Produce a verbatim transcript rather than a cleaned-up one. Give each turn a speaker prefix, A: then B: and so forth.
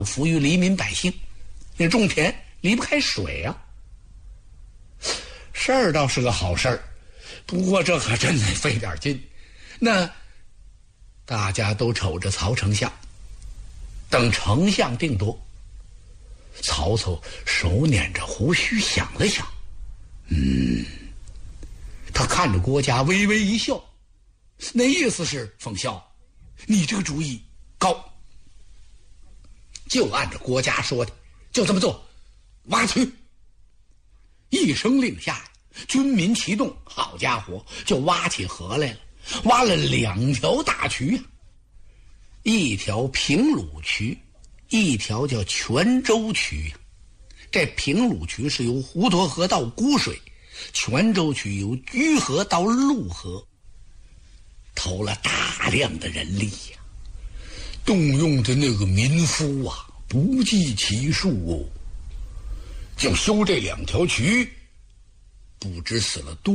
A: 服于黎民百姓，那种田离不开水啊。事儿倒是个好事儿，不过这可真得费点劲。那大家都瞅着曹丞相，等丞相定夺。曹操手捻着胡须想了想，嗯，他看着郭嘉微微一笑，那意思是冯孝，你这个主意高，就按照郭嘉说的，就这么做，挖渠。一声令下，军民齐动，好家伙，就挖起河来了，挖了两条大渠啊，一条平鲁渠，一条叫泉州渠。这平鲁渠是由滹沱河到沽水，泉州渠由居河到陆河，投了大量的人力呀、啊，动用的那个民夫啊，不计其数哦。就修这两条渠，不知死了多